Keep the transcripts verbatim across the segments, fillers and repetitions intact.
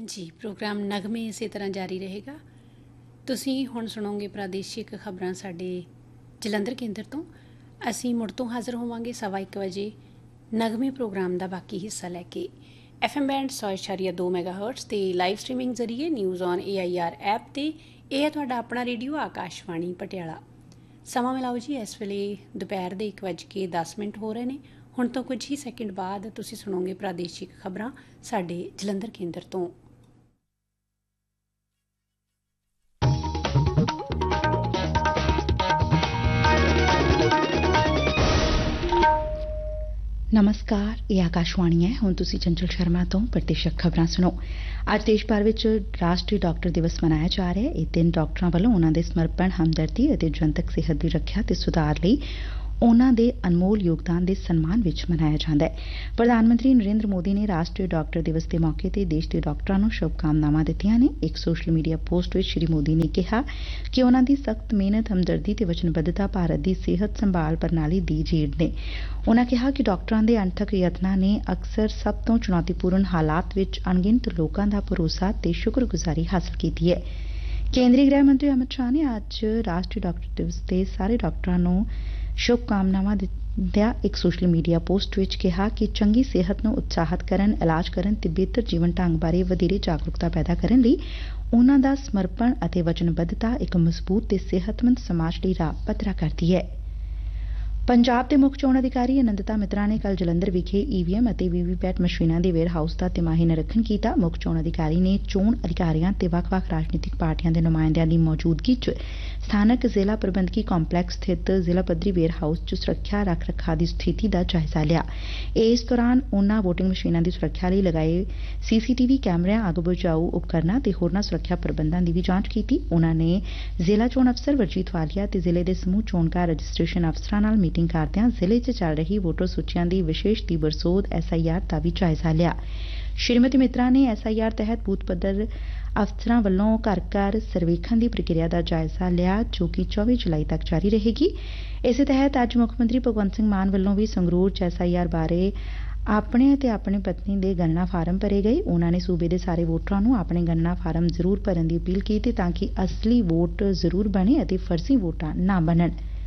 ਜੀ ਪ੍ਰੋਗਰਾਮ ਨਗਮੇ ਇਸੇ ਤਰ੍ਹਾਂ ਜਾਰੀ ਰਹੇਗਾ। ਤੁਸੀਂ ਹੁਣ ਸੁਣੋਗੇ ਪ੍ਰਾਦੇਸ਼ਿਕ ਖਬਰਾਂ ਸਾਡੇ ਜਲੰਧਰ ਕੇਂਦਰ ਤੋਂ। ਅਸੀਂ ਮੁੜ ਤੋਂ ਹਾਜ਼ਰ ਹੋਵਾਂਗੇ ਸਵਾ ਇੱਕ ਵਜੇ ਨਗਮੇ ਪ੍ਰੋਗਰਾਮ ਦਾ ਬਾਕੀ ਹਿੱਸਾ ਲੈ ਕੇ। ਐਫ ਐਮ ਬੈਂਡ ਸੌ ਇਸ਼ਾਰੀਆ ਦੋ ਮੈਗਾ ਹਰਟਸ ਅਤੇ ਲਾਈਵ ਸਟਰੀਮਿੰਗ ਜ਼ਰੀਏ news on A I R app 'ਤੇ। ਇਹ ਹੈ ਤੁਹਾਡਾ ਆਪਣਾ ਰੇਡੀਓ ਆਕਾਸ਼ਵਾਣੀ ਪਟਿਆਲਾ। ਸਮਾਂ ਮਿਲਾਓ ਜੀ, ਇਸ ਵੇਲੇ ਦੁਪਹਿਰ ਦੇ ਇੱਕ ਵੱਜ ਕੇ ਦਸ ਮਿੰਟ ਹੋ ਰਹੇ ਨੇ। ਹੁਣ ਤੋਂ ਕੁਝ ਹੀ ਸੈਕਿੰਡ ਬਾਅਦ ਤੁਸੀਂ ਸੁਣੋਗੇ ਪ੍ਰਾਦੇਸ਼ਿਕ ਖਬਰਾਂ ਸਾਡੇ ਜਲੰਧਰ ਕੇਂਦਰ ਤੋਂ। ਨਮਸਕਾਰ, ਇਹ ਆਕਾਸ਼ਵਾਣੀ ਹੈ। ਹੁਣ ਤੁਸੀਂ ਚੰਚਲ ਸ਼ਰਮਾ ਤੋਂ ਪ੍ਰਤੀਸ਼ਕ ਖਬਰਾਂ ਸੁਣੋ। ਅੱਜ ਦੇਸ਼ ਭਰ ਵਿੱਚ ਰਾਸ਼ਟਰੀ ਡਾਕਟਰ ਦਿਵਸ ਮਨਾਇਆ ਜਾ ਰਿਹਾ ਹੈ। ਇਹ ਦਿਨ ਡਾਕਟਰਾਂ ਵੱਲੋਂ ਉਨ੍ਹਾਂ ਦੇ ਸਮਰਪਣ, ਹਮਦਰਦੀ ਅਤੇ ਜਨਤਕ ਸਿਹਤ ਦੀ ਰੱਖਿਆ ਤੇ ਸੁਧਾਰ ਲਈ ਉਨ੍ਹਾਂ ਦੇ ਅਨਮੋਲ ਯੋਗਦਾਨ ਦੇ ਸਨਮਾਨ ਵਿੱਚ ਮਨਾਇਆ ਜਾਂਦਾ ਹੈ। ਪ੍ਰਧਾਨ ਮੰਤਰੀ ਨਰਿੰਦਰ ਮੋਦੀ ਨੇ ਰਾਸ਼ਟਰੀ ਡਾਕਟਰ ਦਿਵਸ ਦੇ ਮੌਕੇ ਤੇ ਦੇਸ਼ ਦੇ ਡਾਕਟਰਾਂ ਨੂੰ ਸ਼ੁਭਕਾਮਨਾਵਾਂ ਦਿੱਤੀਆਂ ਨੇ। ਇੱਕ ਸੋਸ਼ਲ ਮੀਡੀਆ ਪੋਸਟ ਵਿੱਚ ਸ਼੍ਰੀ ਮੋਦੀ ਨੇ ਕਿਹਾ ਕਿ ਉਨ੍ਹਾਂ ਦੀ ਸਖਤ ਮਿਹਨਤ, ਹਮਦਰਦੀ ਤੇ ਵਚਨਬੱਧਤਾ ਭਾਰਤ ਦੀ ਸਿਹਤ ਸੰਭਾਲ ਪ੍ਰਣਾਲੀ ਦੀ ਰੀੜ੍ਹ ਨੇ। ਉਨ੍ਹਾਂ ਕਿਹਾ ਕਿ ਡਾਕਟਰਾਂ ਦੇ ਅਣਥੱਕ ਯਤਨਾਂ ਨੇ ਅਕਸਰ ਸਭ ਤੋਂ ਚੁਣੌਤੀਪੂਰਨ ਹਾਲਾਤ ਵਿੱਚ ਅਣਗਿਣਤ ਲੋਕਾਂ ਦਾ ਭਰੋਸਾ ਤੇ ਸ਼ੁਕਰਗੁਜ਼ਾਰੀ ਹਾਸਲ ਕੀਤੀ ਹੈ। ਕੇਂਦਰੀ ਗ੍ਰਹਿ ਮੰਤਰੀ ਅਮਿਤ ਸ਼ਾਹ ਨੇ ਅੱਜ ਰਾਸ਼ਟਰੀ ਡਾਕਟਰ ਦਿਵਸ ਤੇ ਸਾਰੇ ਡਾਕਟਰਾਂ ਨੂੰ ਸ਼ੁਭਕਾਮਨਾਵਾਂ ਦਿੰਦਿਆਂ ਇੱਕ ਸੋਸ਼ਲ ਮੀਡੀਆ ਪੋਸਟ ਵਿੱਚ ਕਿਹਾ ਕਿ ਚੰਗੀ ਸਿਹਤ ਨੂੰ ਉਤਸ਼ਾਹਿਤ ਕਰਨ, ਇਲਾਜ ਕਰਨ ਤੇ ਬਿਹਤਰ ਜੀਵਨ ਢੰਗ ਬਾਰੇ ਵਧੇਰੇ ਜਾਗਰੂਕਤਾ ਪੈਦਾ ਕਰਨ ਲਈ ਉਨ੍ਹਾਂ ਦਾ ਸਮਰਪਣ ਅਤੇ ਵਚਨਬੱਧਤਾ ਇੱਕ ਮਜ਼ਬੂਤ ਤੇ ਸਿਹਤਮੰਦ ਸਮਾਜ ਲਈ ਰਾਹ ਪੱਧਰਾ ਕਰਦੀ ਹੈ। ਪੰਜਾਬ ਦੇ ਮੁੱਖ ਚੋਣ ਅਧਿਕਾਰੀ ਅਨੰਦਤਾ ਮਿਤਰਾ ਨੇ ਕੱਲ੍ਹ ਜਲੰਧਰ ਵਿਖੇ ਈ ਵੀ ਐਮ ਅਤੇ ਵੀ ਵੀ ਪੈਟ ਮਸ਼ੀਨਾਂ ਦੇ ਵੇਅਰ ਹਾਊਸ ਦਾ ਤਿਮਾਹੀ ਨਿਰੀਖਣ ਕੀਤਾ। ਮੁੱਖ ਚੋਣ ਅਧਿਕਾਰੀ ਨੇ ਚੋਣ ਅਧਿਕਾਰੀਆਂ ਤੇ ਵੱਖ-ਵੱਖ ਰਾਜਨੀਤਿਕ ਪਾਰਟੀਆਂ ਦੇ ਨੁਮਾਇੰਦਿਆਂ ਦੀ ਮੌਜੂਦਗੀ 'ਚ ਸਥਾਨਕ ਜ਼ਿਲ੍ਹਾ ਪ੍ਰਬੰਧਕੀ ਕੰਪਲੈਕਸ ਸਥਿਤ ਜ਼ਿਲ੍ਹਾ ਪੱਧਰੀ ਵੇਅਰ ਹਾਊਸ 'ਚ ਸੁਰੱਖਿਆ ਰੱਖ ਰਖਾਅ ਦੀ ਸਥਿਤੀ ਦਾ ਜਾਇਜ਼ਾ ਲਿਆ। ਇਸ ਦੌਰਾਨ ਉਨ੍ਹਾਂ ਵੋਟਿੰਗ ਮਸ਼ੀਨਾਂ ਦੀ ਸੁਰੱਖਿਆ ਲਈ ਲਗਾਏ ਸੀ ਸੀ ਟੀ ਵੀ ਕੈਮਰਿਆਂ, ਅੱਗ ਬੁਝਾਊ ਉਪਕਰਨਾਂ ਤੇ ਹੋਰਨਾਂ ਸੁਰੱਖਿਆ ਪ੍ਰਬੰਧਾਂ ਦੀ ਵੀ ਜਾਂਚ ਕੀਤੀ। ਉਨ੍ਹਾਂ ਨੇ ਜ਼ਿਲ੍ਹਾ ਚੋਣ ਅਫਸਰ ਵਰਜੀਤ ਵਾਲੀਆ ਤੇ ਜ਼ਿਲ੍ਹੇ ਦੇ ਸਮੂਹ ਚੋਣਕਾਰ ਰਜਿਸਟ੍ਰੇਸ਼ਨ ਅਫਸਰਾਂ ਨਾਲ ਮੀਟਿੰਗ ਕਰਦਿਆਂ ਜ਼ਿਲ੍ਹੇ 'ਚ ਚੱਲ ਰਹੀ ਵੋਟਰ ਸੂਚੀਆਂ ਦੀ ਵਿਸ਼ੇਸ਼ ਤੀਬਰ ਸੋਧ ਐਸ ਆਈ ਆਰ ਦਾ ਵੀ ਜਾਇਜ਼ਾ ਲਿਆ। ਸ਼੍ਰੀਮਤੀ ਮਿਤਰਾ ਨੇ ਐਸ ਆਈ ਆਰ ਤਹਿਤ ਬੂਥ ਪੱਧਰ ਅਫਸਰਾਂ ਵੱਲੋਂ ਘਰ ਘਰ ਸਰਵੇਖਣ ਦੀ ਪ੍ਰਕਿਰਿਆ ਦਾ ਜਾਇਜ਼ਾ ਲਿਆ, ਜੋ ਕਿ ਚੌਵੀ ਜੁਲਾਈ ਤੱਕ ਜਾਰੀ ਰਹੇਗੀ। ਇਸੇ ਤਹਿਤ ਅੱਜ ਮੁੱਖ ਮੰਤਰੀ ਭਗਵੰਤ ਸਿੰਘ ਮਾਨ ਵੱਲੋਂ ਵੀ ਸੰਗਰੂਰ 'ਚ ਐਸ ਆਈ ਆਰ ਬਾਰੇ ਆਪਣੇ ਅਤੇ ਆਪਣੀ ਪਤਨੀ ਦੇ ਗਣਨਾ ਫਾਰਮ ਭਰੇ ਗਏ। ਉਨ੍ਹਾਂ ਨੇ ਸੂਬੇ ਦੇ ਸਾਰੇ ਵੋਟਰਾਂ ਨੂੰ ਆਪਣੇ ਗਣਨਾ ਫਾਰਮ ਜ਼ਰੂਰ ਭਰਨ ਦੀ ਅਪੀਲ ਕੀਤੀ ਤਾਂ ਕਿ ਅਸਲੀ ਵੋਟ ਜ਼ਰੂਰ ਬਣੇ ਅਤੇ ਫਰਜ਼ੀ ਵੋਟਾਂ ਨਾ ਬਣਨ।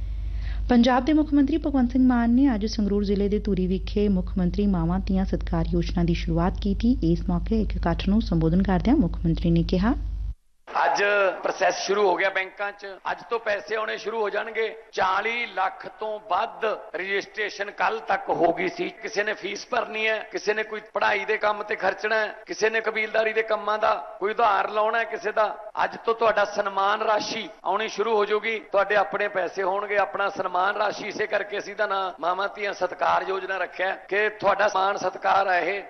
ਪੰਜਾਬ ਦੇ ਮੁੱਖ ਮੰਤਰੀ ਭਗਵੰਤ ਸਿੰਘ ਮਾਨ ਨੇ ਅੱਜ ਸੰਗਰੂਰ ਜ਼ਿਲ੍ਹੇ ਦੇ ਧੂਰੀ ਵਿਖੇ ਮੁੱਖ ਮੰਤਰੀ ਮਾਵਾਂ ਧੀਆਂ ਸਤਿਕਾਰ ਯੋਜਨਾ ਦੀ ਸ਼ੁਰੂਆਤ ਕੀਤੀ। ਇਸ ਮੌਕੇ ਇੱਕ ਇਕੱਠ ਨੂੰ ਸੰਬੋਧਨ ਕਰਦਿਆਂ ਮੁੱਖ ਮੰਤਰੀ ਨੇ ਕਿਹਾ, ਅੱਜ ਪ੍ਰੋਸੈਸ ਸ਼ੁਰੂ ਹੋ ਗਿਆ ਬੈਂਕਾਂ 'ਚ। ਅੱਜ ਤੋਂ ਪੈਸੇ ਆਉਣੇ ਸ਼ੁਰੂ ਹੋ ਜਾਣਗੇ। ਚਾਲੀ ਲੱਖ ਤੋਂ ਵੱਧ ਰਜਿਸਟ੍ਰੇਸ਼ਨ ਕੱਲ ਤੱਕ ਹੋ ਗਈ ਸੀ। ਕਿਸੇ ਨੇ ਫੀਸ ਭਰਨੀ ਹੈ, ਕਿਸੇ ਨੇ ਕੋਈ ਪੜ੍ਹਾਈ ਦੇ ਕੰਮ ਤੇ ਖਰਚਣਾ ਹੈ, ਕਿਸੇ ਨੇ ਕਬੀਲਦਾਰੀ ਦੇ ਕੰਮਾਂ ਦਾ ਕੋਈ ਉਧਾਰ ਲਾਉਣਾ ਹੈ ਕਿਸੇ ਦਾ। ਅੱਜ ਤੋਂ ਤੁਹਾਡਾ ਸਨਮਾਨ ਰਾਸ਼ੀ ਆਉਣੀ ਸ਼ੁਰੂ ਹੋ ਜਾਊਗੀ। ਤੁਹਾਡੇ ਆਪਣੇ ਪੈਸੇ ਹੋਣਗੇ, ਆਪਣਾ ਸਨਮਾਨ ਰਾਸ਼ੀ। ਇਸੇ ਕਰਕੇ ਅਸੀਂ ਦਾ ਨਾਂ ਮਾਵਾਂ ਧੀਆਂ ਸਤਿਕਾਰ ਯੋਜਨਾ ਰੱਖਿਆ ਕਿ ਤੁਹਾਡਾ ਸਨਮਾਨ ਸਤਿਕਾਰ ਹੈ। ਇਹ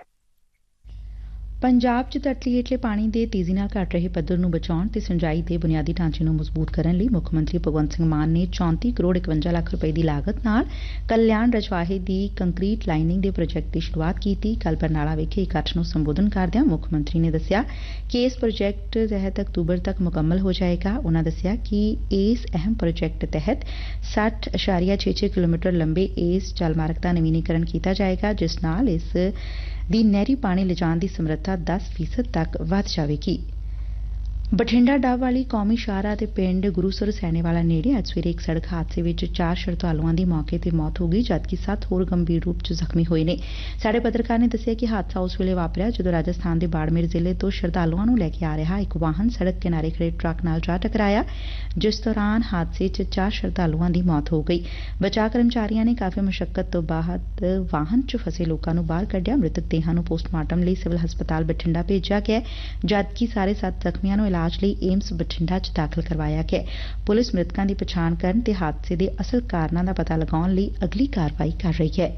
ਪੰਜਾਬ 'ਚ ਧਰਤੀ ਹੇਠਲੇ ਪਾਣੀ ਦੇ ਤੇਜ਼ੀ ਨਾਲ ਘਟ ਰਹੇ ਪੱਧਰ ਨੂੰ ਬਚਾਉਣ ਤੇ ਸਿੰਜਾਈ ਦੇ ਬੁਨਿਆਦੀ ਢਾਂਚੇ ਨੂੰ ਮਜ਼ਬੂਤ ਕਰਨ ਲਈ ਮੁੱਖ ਮੰਤਰੀ ਭਗਵੰਤ ਸਿੰਘ ਮਾਨ ਨੇ ਚੌਂਤੀ ਕਰੋੜ ਇਕਵੰਜਾ ਲੱਖ ਰੁਪਏ ਦੀ ਲਾਗਤ ਨਾਲ ਕਲਿਆਣ ਰਜਵਾਹੇ ਦੀ ਕੰਕਰੀਟ ਲਾਈਨਿੰਗ ਦੇ ਪ੍ਰੋਜੈਕਟ ਦੀ ਸ਼ੁਰੂਆਤ ਕੀਤੀ। ਕੱਲ੍ਹ ਬਰਨਾਲਾ ਵਿਖੇ ਇਕੱਠ ਨੂੰ ਸੰਬੋਧਨ ਕਰਦਿਆਂ ਮੁੱਖ ਮੰਤਰੀ ਨੇ ਦੱਸਿਆ ਕਿ ਇਸ ਪ੍ਰੋਜੈਕਟ ਤਹਿਤ ਅਕਤੂਬਰ ਤੱਕ ਮੁਕੰਮਲ ਹੋ ਜਾਏਗਾ। ਉਨ੍ਹਾਂ ਦੱਸਿਆ ਕਿ ਇਸ ਅਹਿਮ ਪ੍ਰੋਜੈਕਟ ਤਹਿਤ ਸੱਠ ਇਸ਼ਾਰੀਆ ਛੇ ਛੇ ਕਿਲੋਮੀਟਰ ਲੰਬੇ ਇਸ ਜਲ ਮਾਰਗ ਦਾ ਨਵੀਨੀਕਰਨ ਕੀਤਾ ਜਾਏਗਾ, ਜਿਸ ਨਾਲ ਇਸ ਦੀ ਨਹਿਰੀ ਪਾਣੀ ਲਿਜਾਣ ਦੀ ਸਮਰੱਥਾ ਦਸ ਫੀਸਦ ਤੱਕ ਵਧ ਜਾਵੇਗੀ। ਬਠਿੰਡਾ ਡੱਬ ਵਾਲੀ ਕੌਮੀ ਸ਼ਾਹਰਾਹ ਦੇ ਪਿੰਡ ਗੁਰੂਸਰ ਸੈਣੇਵਾਲਾ ਨੇੜੇ ਅੱਜ ਸਵੇਰੇ ਇੱਕ ਸੜਕ ਹਾਦਸੇ ਵਿੱਚ ਚਾਰ ਸ਼ਰਧਾਲੂਆਂ ਦੀ ਮੌਕੇ ਤੇ ਮੌਤ ਹੋ ਗਈ, ਜਦਕਿ ਸੱਤ ਹੋਰ ਗੰਭੀਰ ਰੂਪ 'ਚ ਜ਼ਖਮੀ ਹੋਏ ਨੇ। ਸਾਡੇ ਪੱਤਰਕਾਰ ਨੇ ਦੱਸਿਆ ਕਿ ਹਾਦਸਾ ਉਸ ਵੇਲੇ ਵਾਪਰਿਆ ਜਦੋਂ ਰਾਜਸਥਾਨ ਦੇ ਬਾੜਮੇਰ ਜ਼ਿਲ੍ਹੇ ਤੋਂ ਸ਼ਰਧਾਲੂਆਂ ਨੂੰ ਲੈ ਕੇ ਆ ਰਿਹਾ ਇੱਕ ਵਾਹਨ ਸੜਕ ਕਿਨਾਰੇ ਖੜੇ ਟਰੱਕ ਨਾਲ ਜਾ ਟਕਰਾਇਆ, ਜਿਸ ਦੌਰਾਨ ਹਾਦਸੇ 'ਚ ਚਾਰ ਸ਼ਰਧਾਲੂਆਂ ਦੀ ਮੌਤ ਹੋ ਗਈ। ਬਚਾਅ ਕਰਮਚਾਰੀਆਂ ਨੇ ਕਾਫੀ ਮੁਸ਼ੱਕਤ ਤੋਂ ਬਾਅਦ ਵਾਹਨ 'ਚ ਫਸੇ ਲੋਕਾਂ ਨੂੰ ਬਾਹਰ ਕੱਢਿਆ। ਮ੍ਰਿਤਕ ਦੇਹਾਂ ਨੂੰ ਪੋਸਟਮਾਰਟਮ ਲਈ ਸਿਵਲ ਹਸਪਤਾਲ ਬਠਿੰਡਾ ਭੇਜਿਆ ਗਿਆ, ਜਦਕਿ ਸਾਰੇ ਸੱਤ ਜ਼ਖਮੀਆਂ ਨੂੰ ਇਲਾਜ ਲਈ ਏਮਸ ਬਠਿੰਡਾ 'ਚ ਦਾਖਲ ਕਰਵਾਇਆ ਗਿਆ। ਪੁਲਿਸ ਮ੍ਰਿਤਕਾਂ ਦੀ ਪਛਾਣ ਕਰਨ ਤੇ ਹਾਦਸੇ ਦੇ ਅਸਲ ਕਾਰਨਾਂ ਦਾ ਪਤਾ ਲਗਾਉਣ ਲਈ ਅਗਲੀ ਕਾਰਵਾਈ ਕਰ ਰਹੀ ਹੈ।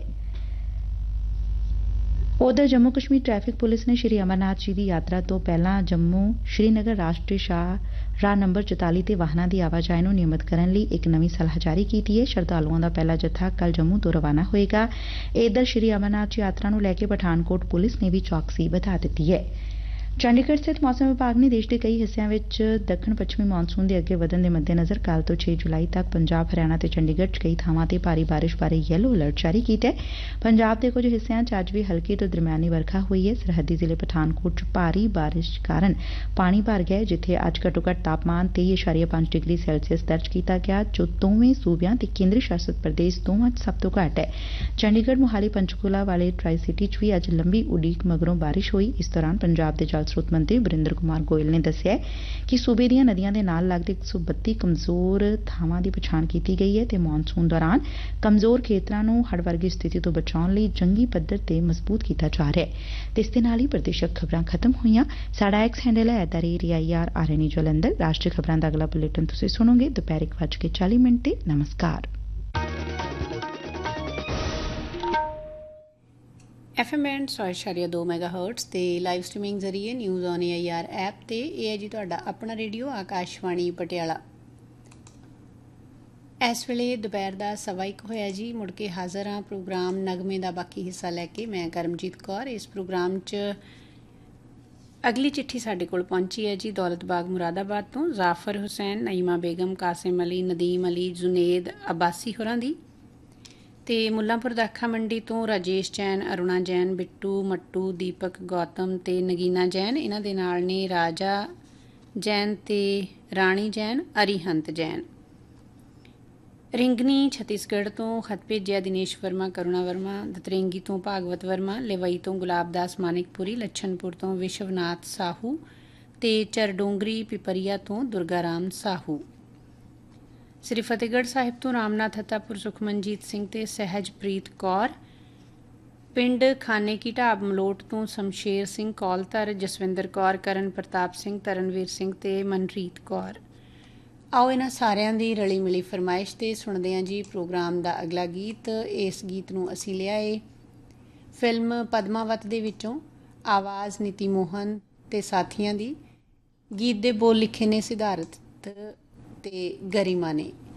ਉਧਰ ਜੰਮੂ ਕਸ਼ਮੀਰ ਟ੍ਰੈਫਿਕ ਪੁਲਿਸ ਨੇ ਸ਼੍ਰੀ ਅਮਰਨਾਥ ਜੀ ਦੀ ਯਾਤਰਾ ਤੋਂ ਪਹਿਲਾਂ ਜੰਮੂ ਸ਼੍ਰੀਨਗਰ ਰਾਸ਼ਟਰੀ ਸ਼ਾਹ ਰਾਹ ਨੰਬਰ ਚੁਤਾਲੀ ਤੇ ਵਾਹਨਾਂ ਦੀ ਆਵਾਜਾਈ ਨੂੰ ਨਿਯਮਿਤ ਕਰਨ ਲਈ ਇੱਕ ਨਵੀਂ ਸਲਾਹ ਜਾਰੀ ਕੀਤੀ ਹੈ। ਸ਼ਰਧਾਲੂਆਂ ਦਾ ਪਹਿਲਾ ਜੱਥਾ ਕੱਲ੍ਹ ਜੰਮੂ ਤੋਂ ਰਵਾਨਾ ਹੋਏਗਾ। ਇੱਧਰ ਸ਼੍ਰੀ ਅਮਰਨਾਥ ਯਾਤਰਾ ਨੂੰ ਲੈ ਕੇ ਪਠਾਨਕੋਟ ਪੁਲਿਸ ਨੇ ਵੀ ਚੌਕਸੀ ਵਧਾ ਦਿੱਤੀ ਹੈ। ਚੰਡੀਗੜ੍ਹ ਸਥਿਤ ਮੌਸਮ ਵਿਭਾਗ ਨੇ ਦੇਸ਼ ਦੇ ਕਈ ਹਿੱਸਿਆਂ ਵਿੱਚ ਦੱਖਣ ਪੱਛਮੀ ਮਾਨਸੂਨ ਦੇ ਅੱਗੇ ਵਧਣ ਦੇ ਮੱਦੇਨਜ਼ਰ ਕੱਲ੍ਹ ਤੋਂ ਛੇ ਜੁਲਾਈ ਤੱਕ ਪੰਜਾਬ, ਹਰਿਆਣਾ ਤੇ ਚੰਡੀਗੜ੍ਹ 'ਚ ਕਈ ਥਾਵਾਂ ਤੇ ਭਾਰੀ ਬਾਰਿਸ਼ ਬਾਰੇ ਯੈਲੋ ਅਲਰਟ ਜਾਰੀ ਕੀਤਾ ਹੈ। ਪੰਜਾਬ ਦੇ ਕੁਝ ਹਿੱਸਿਆਂ 'ਚ ਅੱਜ ਵੀ ਹਲਕੀ ਤੋਂ ਦਰਮਿਆਨੀ ਵਰਖਾ ਹੋਈ ਹੈ। ਸਰਹੱਦੀ ਜ਼ਿਲ੍ਹੇ ਪਠਾਨਕੋਟ 'ਚ ਭਾਰੀ ਬਾਰਿਸ਼ ਕਾਰਨ ਪਾਣੀ ਭਰ ਗਿਆ, ਜਿੱਥੇ ਅੱਜ ਘੱਟੋ ਘੱਟ ਤਾਪਮਾਨ ਤੇਈ ਇਸ਼ਾਰੀਆ ਪੰਜ ਡਿਗਰੀ ਸੈਲਸੀਅਸ ਦਰਜ ਕੀਤਾ ਗਿਆ, ਜੋ ਦੋਵੇਂ ਸੂਬਿਆਂ ਤੇ ਕੇਂਦਰੀ ਸ਼ਾਸਤ ਪ੍ਰਦੇਸ਼ ਦੋਵਾਂ 'ਚ ਸਭ ਤੋਂ ਘੱਟ ਹੈ। ਚੰਡੀਗੜ੍ਹ, ਮੋਹਾਲੀ, ਪੰਚਕੂਲਾ ਵਾਲੇ ਟਰਾਈ ਸਿਟੀ 'ਚ ਵੀ ਅੱਜ ਲੰਬੀ ਉਡੀਕ ਮਗਰੋਂ ਬਾਰਿਸ਼ ਹੋਈ। ਇਸ ਦੌਰਾਨ ਪੰਜਾਬ ਦੇ ਜਲ ਸਰੋਤ ਮੰਤਰੀ ਬਰਿੰਦਰ ਕੁਮਾਰ ਗੋਇਲ ਨੇ ਦੱਸਿਆ ਕਿ ਸੂਬੇ ਦੀਆਂ ਨਦੀਆਂ ਦੇ ਨਾਲ ਲੱਗਦੇ ਇੱਕ ਸੌ ਬੱਤੀ ਕਮਜ਼ੋਰ ਥਾਵਾਂ ਦੀ ਪਛਾਣ ਕੀਤੀ ਗਈ ਹੈ ਤੇ ਮੌਨਸੂਨ ਦੌਰਾਨ ਕਮਜ਼ੋਰ ਖੇਤਰਾਂ ਨੂੰ ਹੜ੍ਹ ਵਰਗੀ ਸਥਿਤੀ ਤੋਂ ਬਚਾਉਣ ਲਈ ਜੰਗੀ ਪੱਧਰ ਤੇ ਮਜ਼ਬੂਤ ਕੀਤਾ ਜਾ ਰਿਹਾ ਹੈ। ਤੇ ਇਸ ਦੇ ਨਾਲ ਹੀ ਪ੍ਰਦੇਸ਼ਕ ਖਬਰਾਂ ਖਤਮ ਹੋਈਆਂ। ਸਾਡਾ ਐਕਸ ਹੈਂਡਲ ਹੈ at the rate A I R R ਐਨ ਈ ਜਲੰਧਰ। ਰਾਸ਼ਟਰੀ ਖਬਰਾਂ ਦਾ ਅਗਲਾ ਬੁਲੇਟਿਨ ਤੁਸੀਂ ਸੁਣੋਗੇ ਦੁਪਹਿਰ ਇੱਕ ਵੱਜ ਕੇ ਚਾਲੀ ਮਿੰਟ ਤੇ। ਨਮਸਕਾਰ। ਐਫ ਐਮ ਬੈਂਡ ਸੌ ਇਸ਼ਾਰੀਆ ਦੋ ਮੈਗਾ ਹਰਟਸ ਤੇ ਲਾਈਵ ਸਟ੍ਰੀਮਿੰਗ ਜ਼ਰੀਏ news on A I R app ਤੇ ਇਹ ਹੈ ਜੀ ਤੁਹਾਡਾ ਆਪਣਾ ਰੇਡੀਓ ਆਕਾਸ਼ਵਾਣੀ ਪਟਿਆਲਾ। ਇਸ ਵੇਲੇ ਦੁਪਹਿਰ ਦਾ ਸਵਾ ਇੱਕ ਹੋਇਆ ਜੀ। ਮੁੜ ਕੇ ਹਾਜ਼ਰ ਹਾਂ ਪ੍ਰੋਗਰਾਮ ਨਗਮੇ ਦਾ ਬਾਕੀ ਹਿੱਸਾ ਲੈ ਕੇ। ਮੈਂ ਕਰਮਜੀਤ ਕੌਰ। ਇਸ ਪ੍ਰੋਗਰਾਮ 'ਚ ਅਗਲੀ ਚਿੱਠੀ ਸਾਡੇ ਕੋਲ ਪਹੁੰਚੀ ਹੈ ਜੀ ਦੌਲਤ ਬਾਗ ਮੁਰਾਦਾਬਾਦ ਤੋਂ ਜ਼ਾਫਰ ਹੁਸੈਨ, ਨਈਮਾ ਬੇਗਮ, ਕਾਸਿਮ ਅਲੀ, ਨਦੀਮ ਅਲੀ, ਜੁਨੇਦ ਅਬਾਸੀ ਹੋਰਾਂ ਦੀ। ਤੇ ਮੁੱਲਾਂਪੁਰ ਦਾਖਾ ਮੰਡੀ ਤੋਂ ਰਾਜੇਸ਼ ਜੈਨ, ਅਰੁਣਾ ਜੈਨ, ਬਿੱਟੂ, ਮੱਟੂ, ਦੀਪਕ, ਗੌਤਮ ਤੇ ਨਗੀਨਾ ਜੈਨ। ਇਹਨਾਂ ਦੇ ਨਾਲ ਨੇ ਰਾਜਾ ਜੈਨ ਤੇ ਰਾਣੀ ਜੈਨ, ਅਰੀਹੰਤ ਜੈਨ। ਰਿੰਗਨੀ ਛੱਤੀਸਗੜ੍ਹ ਤੋਂ ਖਤ ਭੇਜਿਆ ਦਿਨੇਸ਼ ਵਰਮਾ, ਕਰੁਣਾ ਵਰਮਾ, ਦਤਰੇਂਗੀ ਤੋਂ ਭਾਗਵਤ ਵਰਮਾ, ਲੇਵਈ ਤੋਂ ਗੁਲਾਬ ਦਾਸ ਮਾਨਿਕਪੁਰੀ, ਲੱਛਨਪੁਰ ਤੋਂ ਵਿਸ਼ਵਨਾਥ ਸਾਹੂ ਤੇ ਚਰਡੋਂਗਰੀ ਪਿਪਰੀਆ ਤੋਂ ਦੁਰਗਾ ਰਾਮ ਸਾਹੂ। ਸ੍ਰੀ ਫਤਿਹਗੜ੍ਹ ਸਾਹਿਬ ਤੋਂ ਰਾਮਨਾਥ ਹੱਤਾਪੁਰ, ਸੁਖਮਨਜੀਤ ਸਿੰਘ ਤੇ ਸਹਿਜਪ੍ਰੀਤ ਕੌਰ। ਪਿੰਡ ਖਾਨੇ ਕੀ ਢਾਬ ਮਲੋਟ ਤੋਂ ਸ਼ਮਸ਼ੇਰ ਸਿੰਘ ਕੌਲਧਰ, ਜਸਵਿੰਦਰ ਕੌਰ, ਕਰਨ ਪ੍ਰਤਾਪ ਸਿੰਘ, ਤਰਨਵੀਰ ਸਿੰਘ ਤੇ ਮਨਰੀਤ ਕੌਰ। ਆਓ ਇਹਨਾਂ ਸਾਰਿਆਂ ਦੀ ਰਲੀ ਮਿਲੀ ਫਰਮਾਇਸ਼ ਤੇ ਸੁਣਦੇ ਹਾਂ ਜੀ ਪ੍ਰੋਗਰਾਮ ਦਾ ਅਗਲਾ ਗੀਤ। ਇਸ ਗੀਤ ਨੂੰ ਅਸੀਂ ਲਿਆ ਏ ਫਿਲਮ ਪਦਮਾਵਤ ਦੇ ਵਿੱਚੋਂ। ਆਵਾਜ਼ ਨੀਤੀ ਮੋਹਨ ਤੇ ਸਾਥੀਆਂ ਦੀ। ਗੀਤ ਦੇ ਬੋਲ ਲਿਖੇ ਨੇ ਸਿਧਾਰਥ ਤੇ ਗਰਿਮਾ ਨੇ।